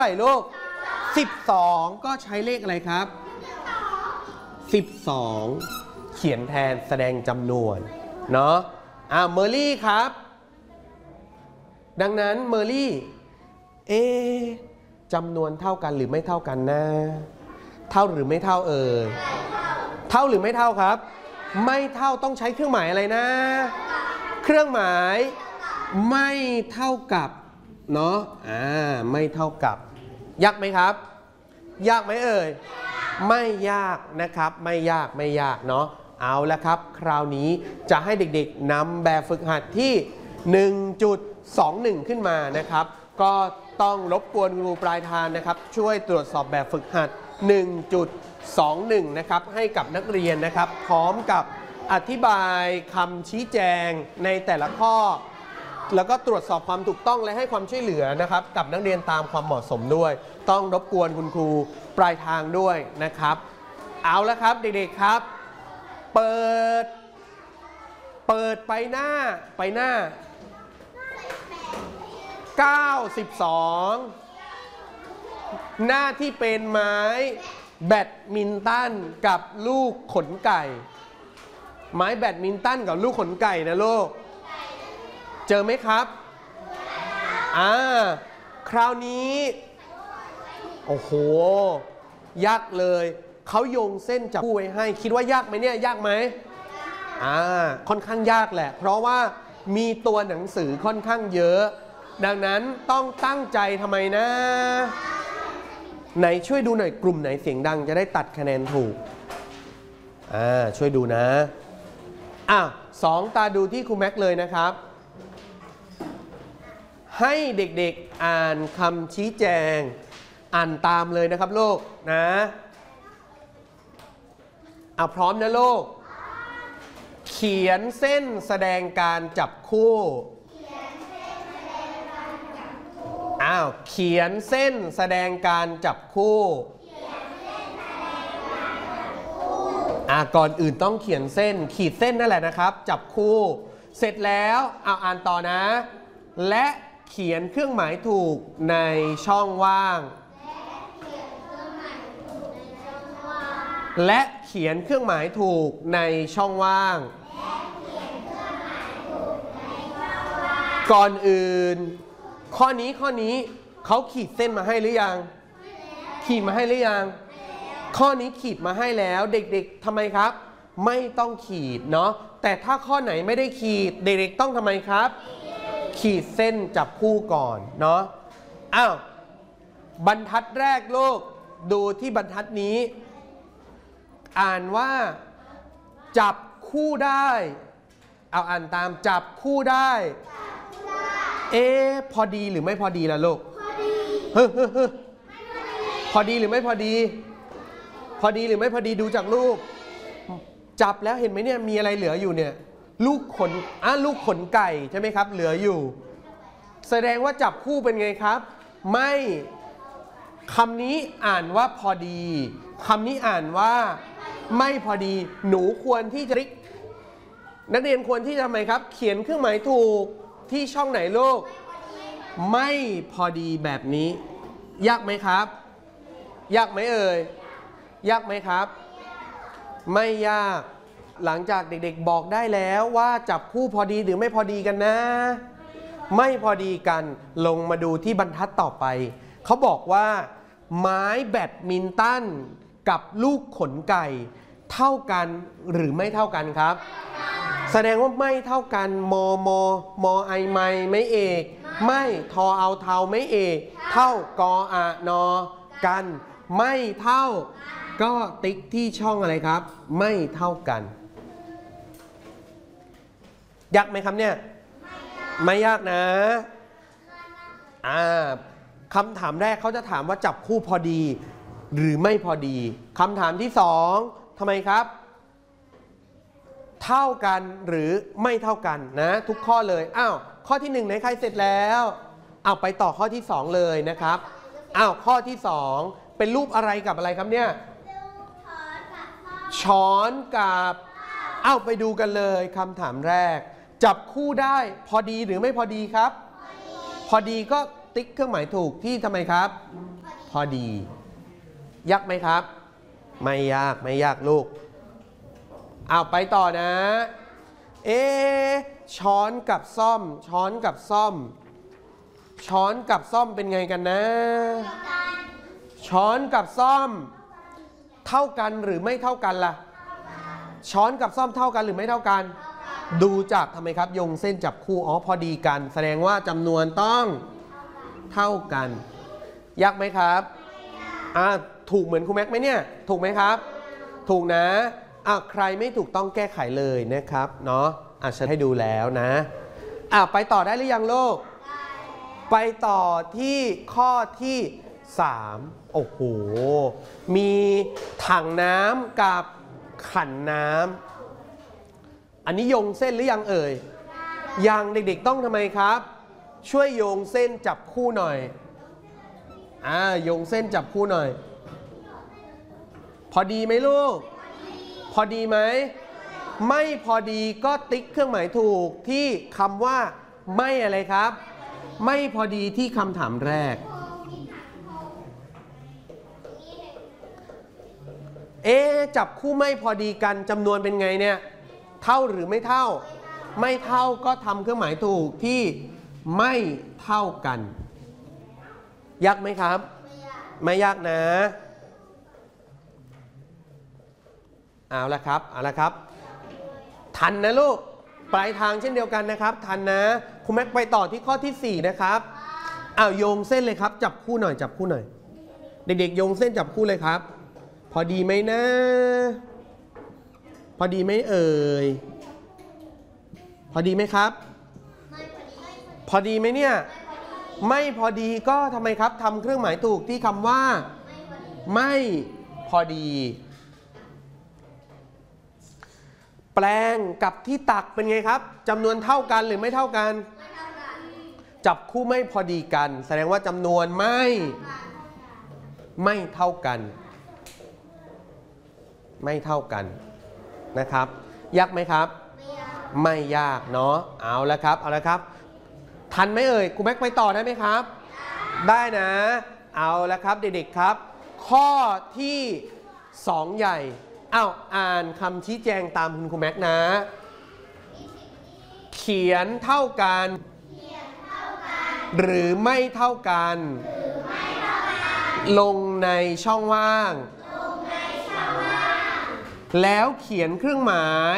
ท่าไหร่ลูก12ก็ใช้เลขอะไรครับ12เขียนแทนแสดงจำนวนเนาะเมอร์รี่ครับดังนั้นเมอร์รี่จำนวนเท่ากันหรือไม่เท่ากันนะเท่าหรือไม่เท่าเอ่ยเท่าหรือไม่เท่าครับไม่เท่าต้องใช้เครื่องหมายอะไรนะเครื่องหมายไม่เท่ากับเนาะไม่เท่ากับยากไหมครับยากไหมเอ่ยไม่ยากนะครับไม่ยากเนาะเอาละครับคราวนี้จะให้เด็กๆนำแบบฝึกหัดที่ 1.21 ขึ้นมานะครับก็ต้องรบกวนครูปลายทางนะครับช่วยตรวจสอบแบบฝึกหัด 1.21 นะครับให้กับนักเรียนนะครับพร้อมกับอธิบายคำชี้แจงในแต่ละข้อแล้วก็ตรวจสอบความถูกต้องและให้ความช่วยเหลือนะครับกับนักเรียนตามความเหมาะสมด้วยต้องรบกวนคุณครูปลายทางด้วยนะครับเอาละครับเด็กๆครับเปิดไปหน้า92หน้าที่เป็นไม้แบดมินตันกับลูกขนไก่ไม้แบดมินตันกับลูกขนไก่นะลูกเจอไหมครับคราวนี้โอ้โหยากเลยเขาโยงเส้นจับคู่ไว้ให้คิดว่ายากไหมเนี่ยยากไหมค่อนข้างยากแหละเพราะว่ามีตัวหนังสือค่อนข้างเยอะดังนั้นต้องตั้งใจทำไมนะไหนช่วยดูหน่อยกลุ่มไหนเสียงดังจะได้ตัดคะแนนถูกช่วยดูนะ2ตาดูที่ครูแม็กเลยนะครับให้เด็กๆอ่านคำชี้แจงอ่านตามเลยนะครับลูกนะพร้อมนะลูกเขียนเส้นแสดงการจับคู่เขียนเส้นแสดงการจับคู่ก่อนอื่นต้องเขียนเส้นขีดเส้นนั่นแหละนะครับจับคู่เสร็จแล้วอ่านต่อนะและเขียนเครื่องหมายถูกในช่องว่างและเขียนเครื่องหมายถูกในช่องว่างก่อนอื่นข้อนี้เขาขีดเส้นมาให้หรือยังขีดมาให้หรือยังข้อนี้ขีดมาให้แล้วเด็กๆทำไมครับไม่ต้องขีดเนาะแต่ถ้าข้อไหนไม่ได้ขีดเด็กๆต้องทำไมครับขีดเส้นจับคู่ก่อนเนาะบรรทัดแรกลูกดูที่บรรทัดนี้อ่านว่าจับคู่ได้อ่านตามจับคู่ได้พอดีหรือไม่พอดีล่ะลูกพอดีหรือไม่พอดีพอดีหรือไม่พอดีดูจากรูปจับแล้วเห็นไหมเนี่ยมีอะไรเหลืออยู่เนี่ยลูกขนไก่ใช่ไหมครับเหลืออยู่แสดงว่าจับคู่เป็นไงครับไม่คำนี้อ่านว่าพอดีคำนี้อ่านว่าไม่พอดีหนูควรที่จะนักเรียนควรที่จะทำไมครับเขียนเครื่องหมายถูกที่ช่องไหนลูกไม่พอดีแบบนี้ยากไหมครับยากไหมเอ่ยยากไหมครับไม่ยากหลังจากเด็กๆบอกได้แล้วว่าจับคู่พอดีหรือไม่พอดีกันนะไม่พอดีกันลงมาดูที่บรรทัดต่อไปเขาบอกว่าไม้แบดมินตันกับลูกขนไก่เท่ากันหรือไม่เท่ากันครับแสดงว่าไม่เท่ากันมไอไม่เอกไม่ทอเอาเทาไม่เอกเท่ากอนอกันไม่เท่าก็ติ๊กที่ช่องอะไรครับไม่เท่ากันยากไหมครับเนี่ยไม่ยากนะคำถามแรกเขาจะถามว่าจับคู่พอดีหรือไม่พอดีคำถามที่2ทำไมครับเท่ากันหรือไม่เท่ากันนะทุกข้อเลยข้อที่1ไหนใครเสร็จแล้วไปต่อข้อที่2เลยนะครับข้อที่2เป็นรูปอะไรกับอะไรครับเนี่ยช้อนกับไปดูกันเลยคำถามแรกจับคู่ได้พอดีหรือไม่พอดีครับพอดีก็ติ๊กเครื่องหมายถูกที่ทำไมครับพอดียากไหมครับไม่ยากไม่ยากลูกเอาไปต่อนะช้อนกับซ่อมช้อนกับซ่อมช้อนกับซ่อมเป็นไงกันนะช้อนกับซ่อมเท่ากันหรือไม่เท่ากันล่ะช้อนกับซ่อมเท่ากันหรือไม่เท่ากันดูจากทำไมครับโยงเส้นจับคู่พอดีกันแสดงว่าจำนวนต้องเท่ากันยากไหมครับถูกเหมือนครูแม็กไหมเนี่ยถูกไหมครับถูกนะใครไม่ถูกต้องแก้ไขเลยนะครับเนาะฉันให้ดูแล้วนะไปต่อได้หรือยังลูกไปต่อที่ข้อที่3โอ้โหมีถังน้ำกับขันน้ำอันนี้โยงเส้นหรือยังเอ่ยยังเด็กๆต้องทำไมครับช่วยโยงเส้นจับคู่หน่อยโยงเส้นจับคู่หน่อยพอดีไหมลูกพอดีไหมไม่พอดีก็ติ๊กเครื่องหมายถูกที่คำว่าไม่อะไรครับไม่พอดีที่คำถามแรกจับคู่ไม่พอดีกันจำนวนเป็นไงเนี่ยเท่าหรือไม่เท่าไม่เท่าก็ทำเครื่องหมายถูกที่ไม่เท่ากันยากไหมครับไม่ยากนะเอาละครับทันนะลูกปลายทางเช่นเดียวกันนะครับทันนะครูแม็กไปต่อที่ข้อที่4นะครับโยงเส้นเลยครับจับคู่หน่อยจับคู่หน่อยเด็กๆโยงเส้นจับคู่เลยครับพอดีไหมนะพอดีไหมเอ่ยพอดีไหมครับพอดีไหมเนี่ยไม่พอดีก็ทำไมครับทำเครื่องหมายถูกที่คำว่าไม่พอดีแปลงกับที่ตักเป็นไงครับจำนวนเท่ากันหรือไม่เท่ากันจับคู่ไม่พอดีกันแสดงว่าจำนวนไม่เท่ากันไม่เท่ากันนะครับยากไหมครับไม่ยากเนาะเอาละครับทันไหมเอ่ยครูแม็กไปต่อได้ไหมครับได้นะเอาละครับเด็กๆครับข้อที่2ใหญ่อ่านคำชี้แจงตามคุณครูแม็กนะเขียนเท่ากันหรือไม่เท่ากันลงในช่องว่างแล้วเขียนเครื่องหมาย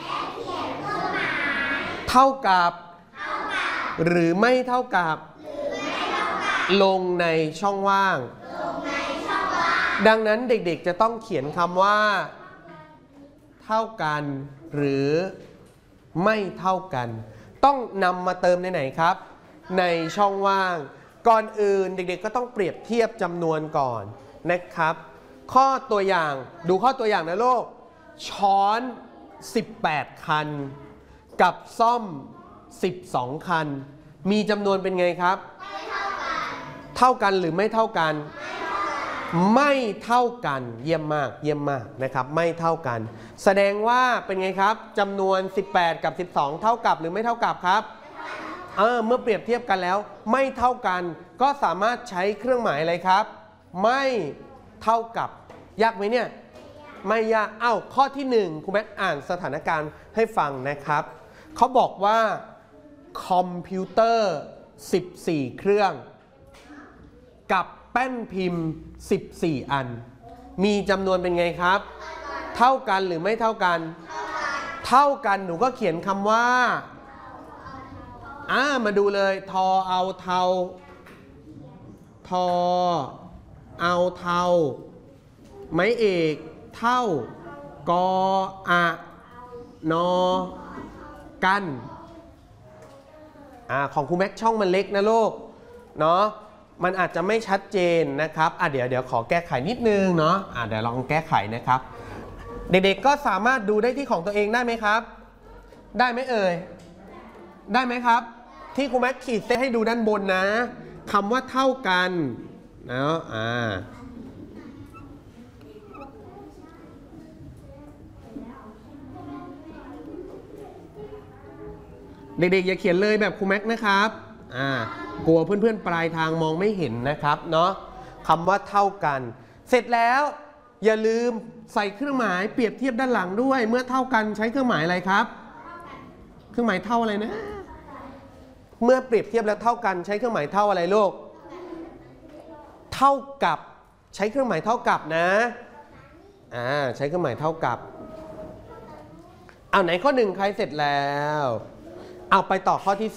เท่ากับหรือไม่เท่ากับลงในช่องว่างดังนั้นเด็กๆจะต้องเขียนคำว่าเท่ากันหรือไม่เท่ากันต้องนำมาเติมในไหนครับในช่องว่างก่อนอื่นเด็กๆก็ต้องเปรียบเทียบจำนวนก่อนนะครับข้อตัวอย่างดูข้อตัวอย่างนะลูกช้อน18คันกับซ่อม12คันมีจำนวนเป็นไงครับเท่ากันหรือไม่เท่ากันไม่เท่ากันเยี่ยมมากนะครับไม่เท่ากันแสดงว่าเป็นไงครับจำนวน18กับ12เท่ากับหรือไม่เท่ากับครับเมื่อเปรียบเทียบกันแล้วไม่เท่ากันก็สามารถใช้เครื่องหมายอะไรครับไม่เท่ากับยากไหมเนี่ยไม่ยากข้อที่1ครูแม็กอ่านสถานการณ์ให้ฟังนะครับเขาบอกว่าคอมพิวเตอร์14เครื่องกับแป้นพิมพ์14อันมีจำนวนเป็นไงครับเท่ากันหรือไม่เท่ากันเท่ากันหนูก็เขียนคำว่ามาดูเลยทอเอาเทาทอเอาเทาไม้เอกเท่ากอนอกันของครูแม็กช่องมันเล็กนะลูกเนาะมันอาจจะไม่ชัดเจนนะครับเดี๋ยวขอแก้ไขนิดนึงเนาะเดี๋ยวลองแก้ไขนะครับเด็กๆก็สามารถดูได้ที่ของตัวเองได้ไหมครับได้ไหมเอ่ยได้ไหมครับที่ครูแม็กขีดเส้นให้ดูด้านบนนะคำว่าเท่ากันนะเด็กๆอย่าเขียนเลยแบบครูแม็กนะครับกลัวเพื่อนๆปลายทางมองไม่เห็นนะครับเนาะคำว่าเท่ากันเสร็จแล้วอย่าลืมใส่เครื่องหมายเปรียบเทียบด้านหลังด้วยเมื่อเท่ากันใช้เครื่องหมายอะไรครับเครื่องหมายเท่าอะไรนะเมื่อเปรียบเทียบแล้วเท่ากันใช้เครื่องหมายเท่าอะไรลูกเท่ากับใช้เครื่องหมายเท่ากับนะใช้เครื่องหมายเท่ากับเอาไหนข้อ1ใครเสร็จแล้วเอาไปต่อข้อที่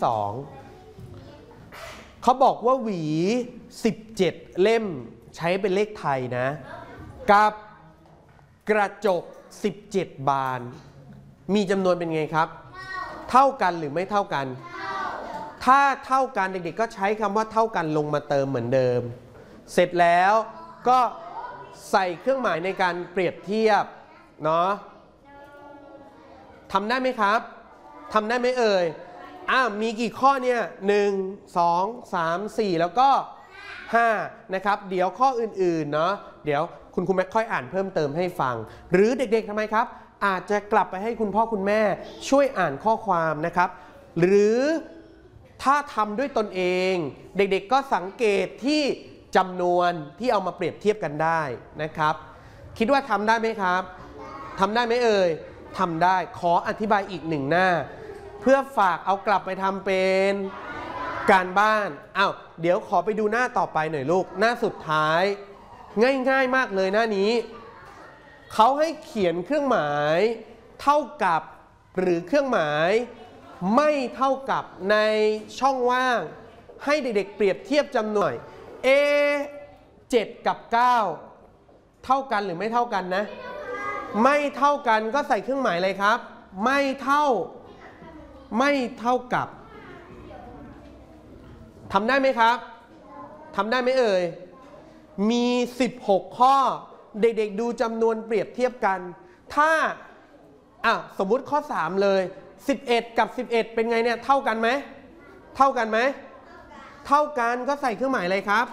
2เขาบอกว่าหวี17เล่มใช้เป็นเลขไทยนะกับกระจก17บานมีจำนวนเป็นไงครับเท่ากันหรือไม่เท่ากันถ้าเท่ากันเด็กๆก็ใช้คำว่าเท่ากันลงมาเติมเหมือนเดิมเสร็จแล้วก็ใส่เครื่องหมายในการเปรียบเทียบเนาะทำได้ไหมครับทำได้ไหมเอ่ยมีกี่ข้อเนี่ย1 2 3 4แล้วก็5นะครับเดี๋ยวข้ออื่นๆเนาะเดี๋ยวคุณครูแม็กค่อยอ่านเพิ่มเติมให้ฟังหรือเด็กๆทำไมครับอาจจะกลับไปให้คุณพ่อคุณแม่ช่วยอ่านข้อความนะครับหรือถ้าทำด้วยตนเองเด็กๆก็สังเกตที่จำนวนที่เอามาเปรียบเทียบกันได้นะครับคิดว่าทำได้ไหมครับทำได้ไหมเอ่ยทำได้ขออธิบายอีก1หน้าเพื่อฝากเอากลับไปทำเป็นการบ้านเดี๋ยวขอไปดูหน้าต่อไปหน่อยลูกหน้าสุดท้ายง่ายๆมากเลยหน้านี้เขาให้เขียนเครื่องหมายเท่ากับหรือเครื่องหมายไม่เท่ากับในช่องว่างให้เด็กๆเปรียบเทียบจำนวน7กับ9เท่ากันหรือไม่เท่ากันนะไม่เท่ากันก็ใส่เครื่องหมายอะไรครับไม่เท่ากับทำได้ไหมครับทำได้ไหมเอ่ยมี16ข้อเด็กๆดูจำนวนเปรียบเทียบกันถ้าสมมุติข้อ3เลย11กับ11เป็นไงเนี่ยเท่ากันไหมเท่ากันไหมเท่ากันก็ใส่เครื่องหมายอะไรครับ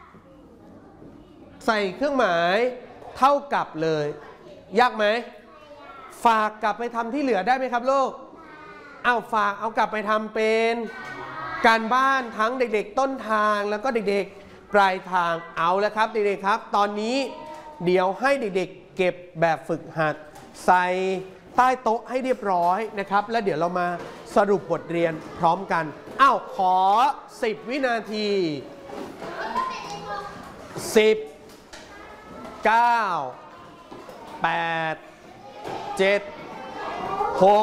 ใส่เครื่องหมายเท่ากับเลยยากไหมฝากกลับไปทำที่เหลือได้ไหมครับลูกฝากเอากลับไปทำเป็นการบ้านทั้งเด็กๆต้นทางแล้วก็เด็กๆปลายทางเอาแล้วครับเด็กๆครับตอนนี้เดี๋ยวให้เด็กๆเก็บแบบฝึกหัดใส่ใต้โต๊ะให้เรียบร้อยนะครับแล้วเดี๋ยวเรามาสรุปบทเรียนพร้อมกันขอ10วินาที10 9 8 7 6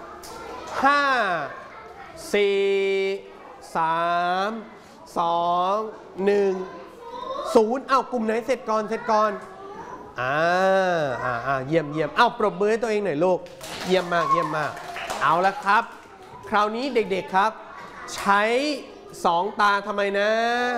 5 4 3 2 1 0กลุ่มไหนเสร็จก่อนเยี่ยมปรบมือให้ตัวเองหน่อยลูกเยี่ยมมากเอาละครับคราวนี้เด็กๆครับใช้2ตาทำไมนะ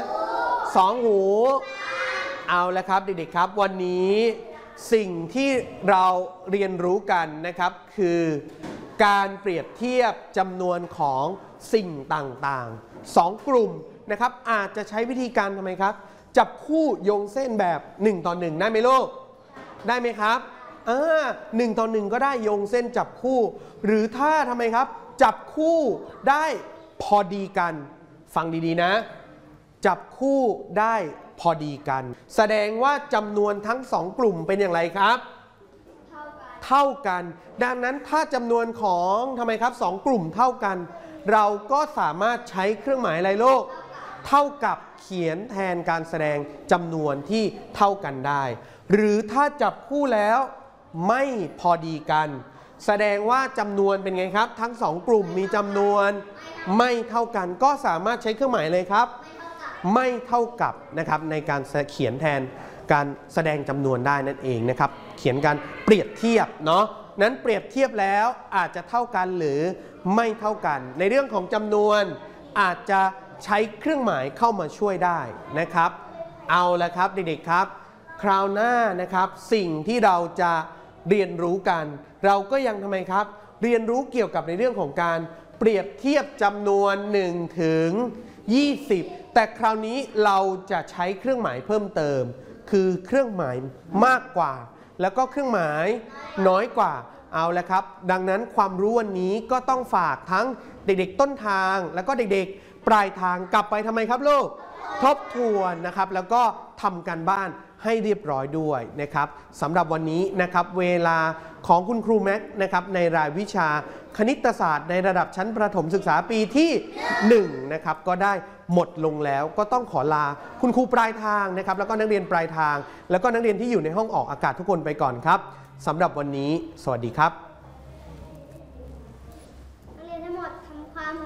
2หูเอาละครับเด็กๆครับวันนี้สิ่งที่เราเรียนรู้กันนะครับคือการเปรียบเทียบจำนวนของสิ่งต่างๆ2กลุ่มนะครับอาจจะใช้วิธีการทำไมครับจับคู่โยงเส้นแบบ1 ต่อ 1ได้ไหมลูกได้ไหมครับ1 ต่อ 1ก็ได้โยงเส้นจับคู่หรือถ้าทำไมครับจับคู่ได้พอดีกันฟังดีๆนะจับคู่ได้พอดีกันแสดงว่าจำนวนทั้ง2กลุ่มเป็นอย่างไรครับเท่ากันดังนั้นถ้าจำนวนของทำไมครับ2กลุ่มเท่ากันเราก็สามารถใช้เครื่องหมายอะไรลูกเท่ากับเขียนแทนการแสดงจำนวนที่เท่ากันได้หรือถ้าจับคู่แล้วไม่พอดีกันแสดงว่าจำนวนเป็นไงครับทั้ง2กลุ่มมีจำนวนไม่เท่ากันก็สามารถใช้เครื่องหมายเลยครับไม่เท่ากับนะครับในการเขียนแทนการแสดงจำนวนได้นั่นเองนะครับเขียนการเปรียบเทียบเนาะนั้นเปรียบเทียบแล้วอาจจะเท่ากันหรือไม่เท่ากันในเรื่องของจำนวนอาจจะใช้เครื่องหมายเข้ามาช่วยได้นะครับเอาละครับเด็กๆครับคราวหน้านะครับสิ่งที่เราจะเรียนรู้กันเราก็ยังทำไมครับเรียนรู้เกี่ยวกับในเรื่องของการเปรียบเทียบจำนวน1 ถึง 20แต่คราวนี้เราจะใช้เครื่องหมายเพิ่มเติมคือเครื่องหมายมากกว่าแล้วก็เครื่องหมายน้อยกว่าเอาละครับดังนั้นความรู้วันนี้ก็ต้องฝากทั้งเด็กๆต้นทางแล้วก็เด็กๆปลายทางกลับไปทำไมครับลูกทบทวนนะครับแล้วก็ทำการบ้านให้เรียบร้อยด้วยนะครับสำหรับวันนี้นะครับเวลาของคุณครูแม็กนะครับในรายวิชาคณิตศาสตร์ในระดับชั้นประถมศึกษาปีที่1นะครับก็ได้หมดลงแล้วก็ต้องขอลาคุณครูปลายทางนะครับแล้วก็นักเรียนปลายทางแล้วก็นักเรียนที่อยู่ในห้องออกอากาศทุกคนไปก่อนครับสำหรับวันนี้สวัสดีครับ